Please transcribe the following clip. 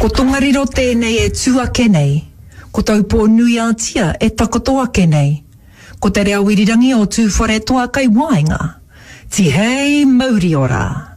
Ko tongariro tēnei e tūake nei. Ko taupō nui ātia e takotoake nei. Ko te reo irirangi o tūwhare toa kai wainga. Ti hei mauri ora.